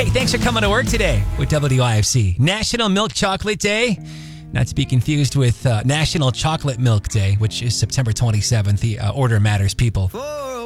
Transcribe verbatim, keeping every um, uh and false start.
Hey, thanks for coming to work today with W I F C. National Milk Chocolate Day. Not to be confused with uh, National Chocolate Milk Day, which is September twenty-seventh. The uh, order matters, people.